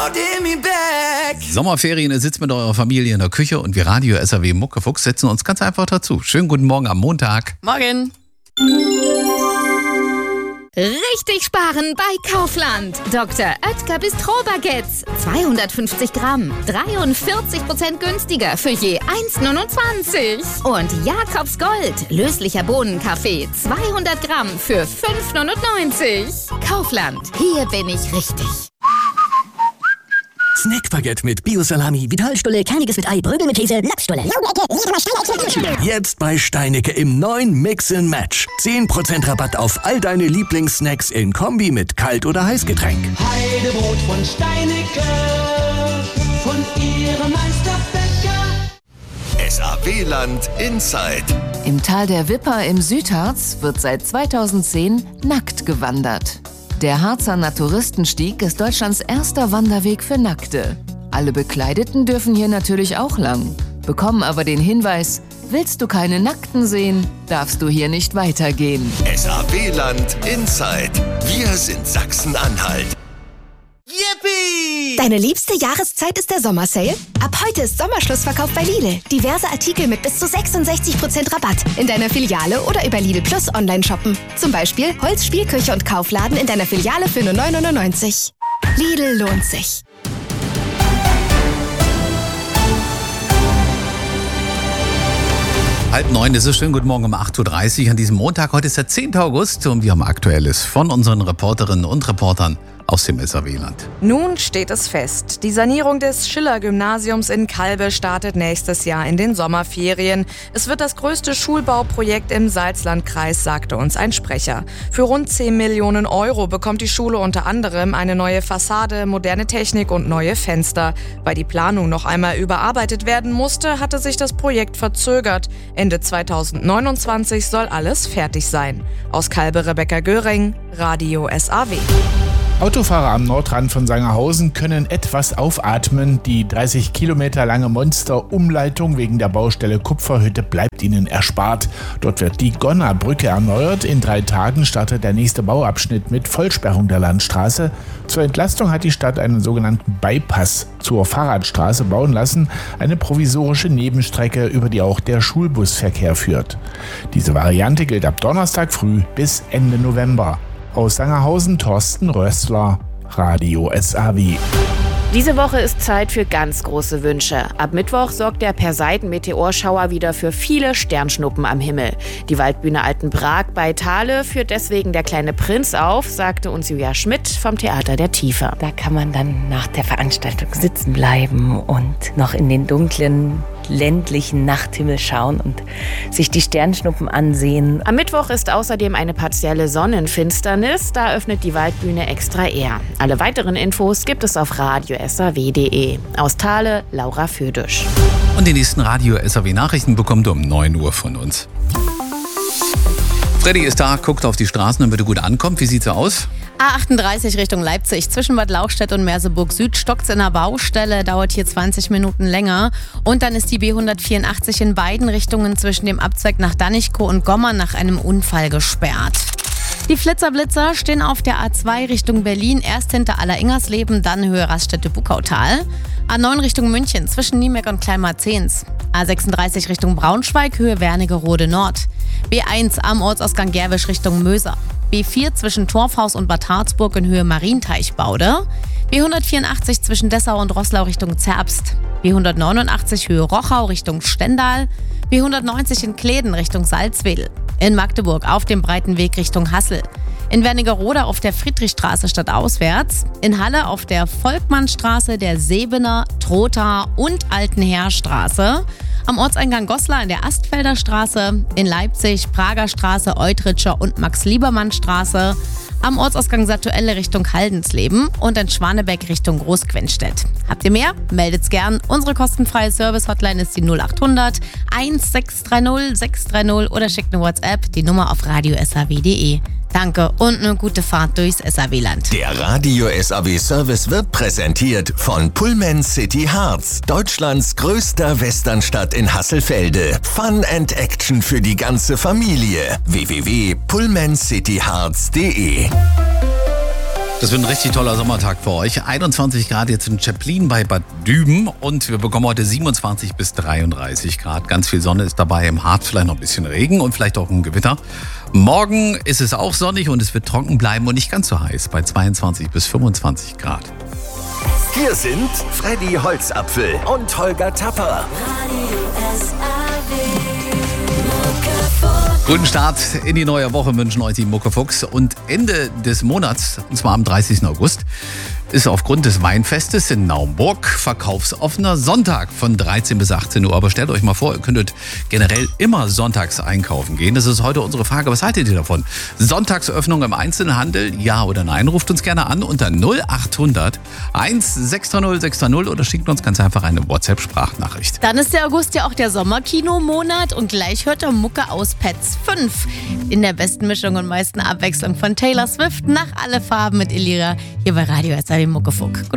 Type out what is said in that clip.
Sommerferien, ihr sitzt mit eurer Familie in der Küche und wir Radio SAW Muckefuchs setzen uns ganz einfach dazu. Schönen guten Morgen am Montag. Morgen. Richtig sparen bei Kaufland. Dr. Oetker Bistro-Baguettes. 250 Gramm. 43% günstiger für je 1,29. Und Jakobs Gold. Löslicher Bohnenkaffee. 200 Gramm für 5,99. Kaufland. Hier bin ich richtig. Snackbaguette mit Bio-Salami, Vitalstulle, Kerniges mit Ei, Brögel mit Käse, Lachsstulle. jetzt bei Steinecke im neuen Mix & Match. 10% Rabatt auf all deine Lieblingssnacks in Kombi mit Kalt- oder Heißgetränk. Heidebrot von Steinecke, von ihrem Meisterbäcker. SAW-Land Inside. Im Tal der Wipper im Südharz wird seit 2010 nackt gewandert. Der Harzer Naturistenstieg ist Deutschlands erster Wanderweg für Nackte. Alle Bekleideten dürfen hier natürlich auch lang, bekommen aber den Hinweis, willst du keine Nackten sehen, darfst du hier nicht weitergehen. SAW-Land Inside. Wir sind Sachsen-Anhalt. Yippie! Deine liebste Jahreszeit ist der Sommersale? Ab heute ist Sommerschlussverkauf bei Lidl. Diverse Artikel mit bis zu 66% Rabatt. In deiner Filiale oder über Lidl Plus online shoppen. Zum Beispiel Holz, Spielküche und Kaufladen in deiner Filiale für nur 9,99 €. Lidl lohnt sich. Halb 9, es ist schön, guten Morgen um 8.30 Uhr an diesem Montag. Heute ist der 10. August und wir haben Aktuelles von unseren Reporterinnen und Reportern aus dem SAW-Land. Nun steht es fest. Die Sanierung des Schiller-Gymnasiums in Calbe startet nächstes Jahr in den Sommerferien. Es wird das größte Schulbauprojekt im Salzlandkreis, sagte uns ein Sprecher. Für rund 10 Millionen € bekommt die Schule unter anderem eine neue Fassade, moderne Technik und neue Fenster. Weil die Planung noch einmal überarbeitet werden musste, hatte sich das Projekt verzögert. Ende 2029 soll alles fertig sein. Aus Calbe Rebecca Göring, Radio SAW. Autofahrer am Nordrand von Sangerhausen können etwas aufatmen. Die 30 Kilometer lange Monster-Umleitung wegen der Baustelle Kupferhütte bleibt ihnen erspart. Dort wird die Gonner-Brücke erneuert. In 3 Tagen startet der nächste Bauabschnitt mit Vollsperrung der Landstraße. Zur Entlastung hat die Stadt einen sogenannten Bypass zur Fahrradstraße bauen lassen. Eine provisorische Nebenstrecke, über die auch der Schulbusverkehr führt. Diese Variante gilt ab Donnerstag früh bis Ende November. Aus Sangerhausen Thorsten Rössler, Radio SAW. Diese Woche ist Zeit für ganz große Wünsche. Ab Mittwoch sorgt der Perseiden-Meteorschauer wieder für viele Sternschnuppen am Himmel. Die Waldbühne Altenbrak bei Thale führt deswegen Der kleine Prinz auf, sagte uns Julia Schmidt vom Theater der Tiefe. Da kann man dann nach der Veranstaltung sitzen bleiben und noch in den dunklen, ländlichen Nachthimmel schauen und sich die Sternschnuppen ansehen. Am Mittwoch ist außerdem eine partielle Sonnenfinsternis. Da öffnet die Waldbühne extra eher. Alle weiteren Infos gibt es auf radio-saw.de. Aus Thale, Laura Födisch. Und die nächsten Radio SAW Nachrichten bekommt ihr um 9 Uhr von uns. Freddy ist da, guckt auf die Straßen, damit er gut ankommt. Wie sieht's aus? A38 Richtung Leipzig. Zwischen Bad Lauchstädt und Merseburg Süd stockt's in der Baustelle, dauert hier 20 Minuten länger. Und dann ist die B184 in beiden Richtungen zwischen dem Abzweig nach Danichkow und Gommern nach einem Unfall gesperrt. Die Flitzer-Blitzer stehen auf der A2 Richtung Berlin, erst hinter Alleringers-Leben, dann Höhe Raststätte-Buckautal. A9 Richtung München, zwischen Niemeck und Kleinmarzehns. A36 Richtung Braunschweig, Höhe Wernigerode Nord. B1 am Ortsausgang Gerwisch Richtung Möser. B4 zwischen Torfhaus und Bad Harzburg in Höhe Marienteichbaude. B184 zwischen Dessau und Roßlau Richtung Zerbst. B189 Höhe Rochau Richtung Stendal. B190 in Kleden Richtung Salzwedel. In Magdeburg auf dem breiten Weg Richtung Hassel. In Wernigerode auf der Friedrichstraße stadtauswärts. In Halle auf der Volkmannstraße, der Sebener, Trotha und Altenheerstraße. Am Ortseingang Goslar in der Astfelder Straße. In Leipzig, Prager Straße, Eutritscher und Max-Liebermann-Straße. Am Ortsausgang Satuelle Richtung Haldensleben und in Schwanebeck Richtung Großquenstedt. Habt ihr mehr? Meldet's gern. Unsere kostenfreie Service-Hotline ist die 0800 1630 630 oder schickt eine WhatsApp, die Nummer auf radio-saw.de. Danke und eine gute Fahrt durchs SAW-Land. Der Radio SAW Service wird präsentiert von Pullman City Harz, Deutschlands größter Westernstadt in Hasselfelde. Fun and Action für die ganze Familie. www.pullmancityharz.de Das wird ein richtig toller Sommertag für euch. 21 Grad jetzt in Zschäplin bei Bad Düben und wir bekommen heute 27 bis 33 Grad. Ganz viel Sonne ist dabei, im Harz vielleicht noch ein bisschen Regen und vielleicht auch ein Gewitter. Morgen ist es auch sonnig und es wird trocken bleiben und nicht ganz so heiß bei 22 bis 25 Grad. Hier sind Freddy Holzapfel und Holger Tapper. Guten Start in die neue Woche wünschen euch die Muckefuchs. Und Ende des Monats, und zwar am 30. August, ist aufgrund des Weinfestes in Naumburg verkaufsoffener Sonntag von 13 bis 18 Uhr. Aber stellt euch mal vor, ihr könntet generell immer sonntags einkaufen gehen. Das ist heute unsere Frage. Was haltet ihr davon? Sonntagsöffnung im Einzelhandel, ja oder nein? Ruft uns gerne an unter 0800 1630 630 oder schickt uns ganz einfach eine WhatsApp-Sprachnachricht. Dann ist der August ja auch der Sommerkino-Monat und gleich hört ihr Mucke aus Pets 5. In der besten Mischung und meisten Abwechslung von Taylor Swift nach Alle Farben mit Elira hier bei Radio SRW Muckefuck.